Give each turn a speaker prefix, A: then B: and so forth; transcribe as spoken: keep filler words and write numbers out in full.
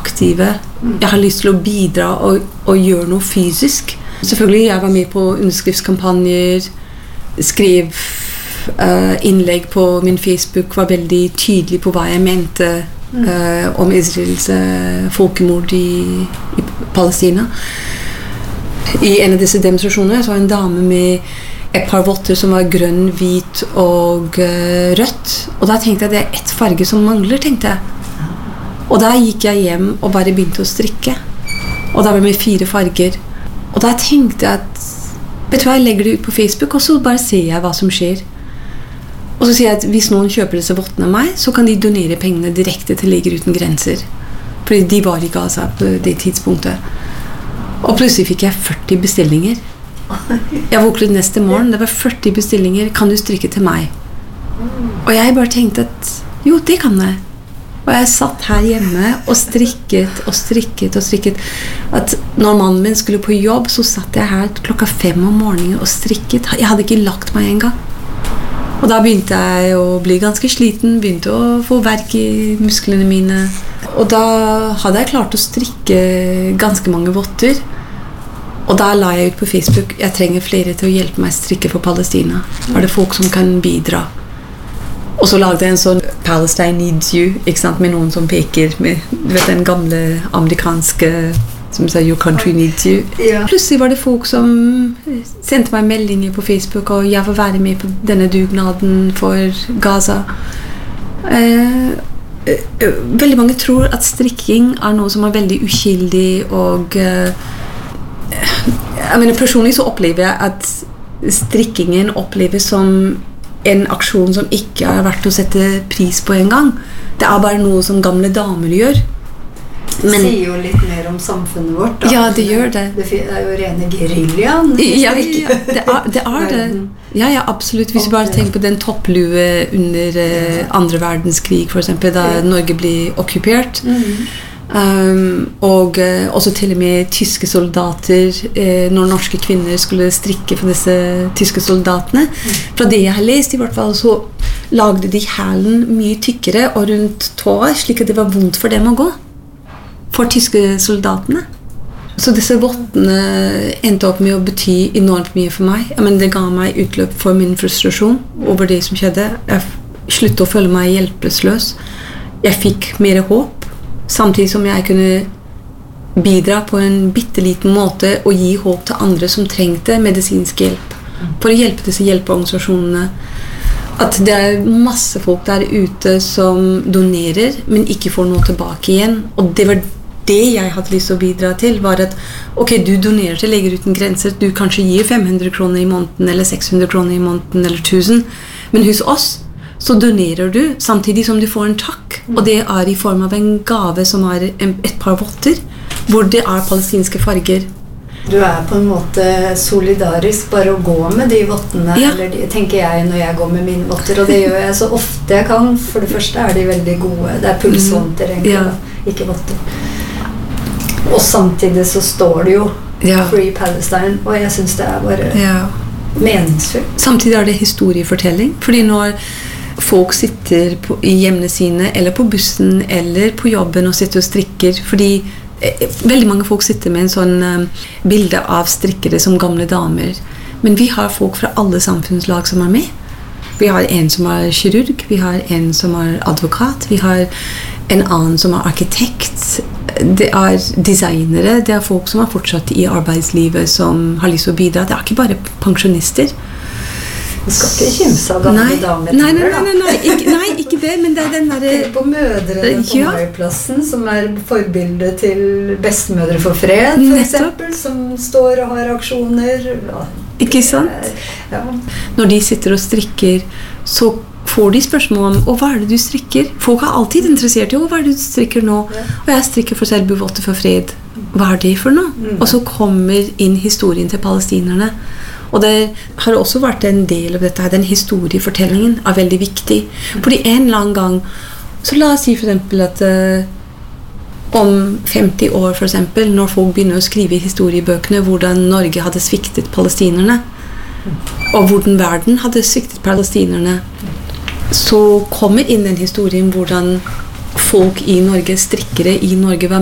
A: aktive. Jeg har lyst til å bidra og, og gjøre noe fysisk. Selvfølgelig, jeg var med på underskriftskampanjer, skrev uh, innlegg på min Facebook, var veldig tydelig på hva jeg mente uh, om Israels uh, folkemord i, i Palestina. I en av disse demonstrasjonene så var en dame med et par votter som var grønn, hvit og uh, rødt. Og da tenkte jeg det er ett farge som mangler, tenkte jeg. Og da gikk jeg hjem og bare begynte å strikke. Og da var det med fire farger. Og da tenkte jeg at, vet du hva, jeg legger det ut på Facebook, og så bare ser jeg hva som skjer. Og så sier jeg at hvis noen kjøper disse vottene av meg, så kan de donere pengene direkte til Leger Uten Grenser. Fordi de var i Gaza på det tidspunktet. Og plutselig fikk jeg førti bestillinger. Jeg våknet neste morgen, det var førti bestillinger, kan du strikke til meg? Og jeg bare tenkte at, jo, det kan jeg. Og jeg satt her hjemme og strikket og strikket og strikket. At når mannen min skulle på jobb, så satt jeg her klokka fem om morgenen og strikket. Jeg hadde ikke lagt meg en gang. Og da begynte jeg å bli ganske sliten, begynte å få verk i musklene mine. Og da hadde jeg klart å strikke ganske mange votter. Og da la jeg ut på Facebook, jeg trenger flere til å hjelpe meg å strikke for Palestina. Er det folk som kan bidra? Og så lagde jeg en sånn Palestine needs you, ikke sant, med noen som peker med, du vet, den gamle amerikanske som sier your country needs you. Ja. Plutselig var det folk som sendte meg meldinger på Facebook, og jeg vil være med på denne dugnaden for Gaza. Eh, veldig mange tror at strikking er noe som er veldig uskyldig, og eh, jeg mener, personlig så opplever jeg at strikkingen oppleves som en aksjon som ikke er verdt å sette pris på en gang. Det er bare noe som gamle damer gjør.
B: Det Men, sier jo litt mer om samfunnet vårt. Da.
A: Ja, det gjør det.
B: Det er jo rene guerillaen.
A: Ja, ja, det er det. Er det. Ja, ja, absolutt. Hvis du bare tenker på den topplue under uh, andre verdenskrig, for eksempel, da Norge ble okkupert. Mm. Um, og uh, også til og med tyske soldater uh, når norske kvinner skulle strikke for disse tyske soldatene. Fra det jeg har lest i hvert fall, så lagde de hælen mye tykkere og rundt tåa, slik at det var vondt for dem å gå, for tyske soldatene. Så disse vottene endte opp med å bety enormt mye for meg. Men det ga meg utløp for min frustrasjon over det som skjedde. Jeg sluttet å føle meg hjelpeløs. Jeg fikk mer håp, samtidig som jeg kunne bidra på en bitteliten måte og gi håp til andre som trengte medisinsk hjelp. For å hjelpe disse hjelpeorganisasjonene. At det er masse folk der ute som donerer, men ikke får noe tilbake igjen. Og det var det jeg hadde lyst til å bidra til, var at ok, du donerer til Leger Uten Grenser, du kanskje gir fem hundre kroner i måneden, eller seks hundre kroner i måneden, eller tusen, men hos oss så donerer du samtidig som du får en takk, og det er i form av en gave som er et par votter, hvor det er palestinske farger.
B: Du er på en måte solidarisk bare å gå med de vottene, ja. Eller de, tenker jeg når jeg går med mine votter, og det gjør jeg så ofte jeg kan. For det første er de veldig gode, det er pulsvonter egentlig, ja. Ikke votter. Og samtidig så står det jo ja. Free Palestine, og jeg synes det er bare ja. Meningsfullt.
A: Samtidig er det historiefortelling, fordi når folk sitter på, i hjemmene sine, eller på bussen, eller på jobben og sitter og strikker, fordi eh, veldig mange folk sitter med en sånn eh, bilde av strikkere som gamle damer. Men vi har folk fra alle samfunnslag som er med. Vi har en som er kirurg, vi har en som er advokat, vi har en annen som er arkitekt, det er designere, det er folk som er fortsatt i arbeidslivet, som har lyst til å bidra. Det er ikke bare pensjonister.
B: Du skal ikke kimse av gamle damer.
A: Nei, nei, nei, nei, nei, ikke, nei, ikke det, men det er den der...
B: Tenk på mødrene på ja. Maiplassen, som er forbilde til bestemødre for fred, for eksempel, som står og har aksjoner. Ja.
A: Ikke sant?
B: Ja.
A: Når de sitter og strikker, så får de spørsmål om, og hva er det du strikker? Folk er alltid interessert i, og hva er det du strikker nå? Ja. Og jeg strikker for Selbuvotter for fred. Hva er det for noe? Mm. Og så kommer inn historien til palestinerne. Og det har også vært en del av dette, den historiefortellingen er veldig viktig. Fordi en eller annen gang, så la oss si for eksempel at uh, om femti år for eksempel, når folk begynner å skrive i historiebøkene hvordan Norge hadde sviktet palestinerne, og hvordan verden hadde sviktet palestinerne, så kommer inn den historien hvordan folk i Norge, strikkere i Norge, var